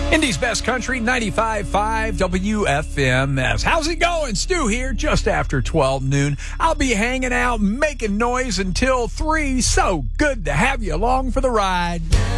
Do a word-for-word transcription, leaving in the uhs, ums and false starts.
Indy's Best Country, ninety-five point five W F M S. How's it going? Stu here, just after twelve noon. I'll be hanging out, making noise until three. So good to have you along for the ride.